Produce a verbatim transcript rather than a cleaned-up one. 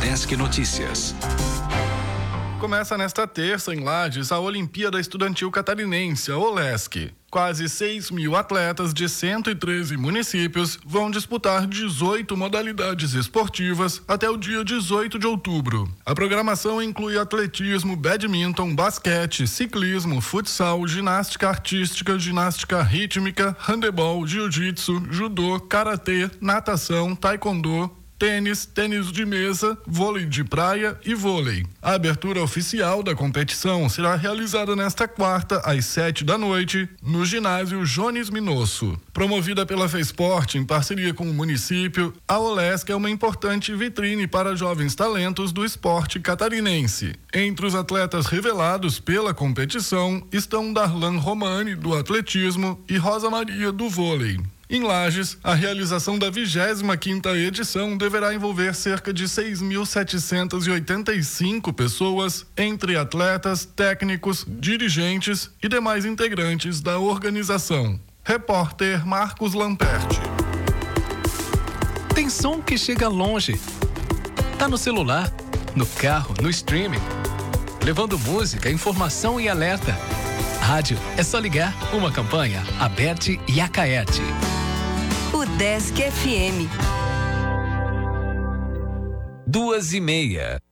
Desk Notícias. Começa nesta terça, em Lages, a Olimpíada Estudantil Catarinense, a OLESC. Quase seis mil atletas de cento e treze municípios vão disputar dezoito modalidades esportivas até o dia dezoito de outubro. A programação inclui atletismo, badminton, basquete, ciclismo, futsal, ginástica artística, ginástica rítmica, handebol, jiu-jitsu, judô, karatê, natação, taekwondo, tênis, tênis de mesa, vôlei de praia e vôlei. A abertura oficial da competição será realizada nesta quarta, às sete da noite, no ginásio Jones Minosso. Promovida pela FESPORT em parceria com o município, a OLESC é uma importante vitrine para jovens talentos do esporte catarinense. Entre os atletas revelados pela competição estão Darlan Romani, do atletismo, e Rosa Maria, do vôlei. Em Lages, a realização da vigésima quinta edição deverá envolver cerca de seis mil setecentas e oitenta e cinco pessoas, entre atletas, técnicos, dirigentes e demais integrantes da organização. Repórter Marcos Lamperti. Tem som que chega longe. Tá no celular, no carro, no streaming, levando música, informação e alerta. Rádio, é só ligar. Uma campanha, Aberte e Acaerte. O Desk F M. Duas e meia.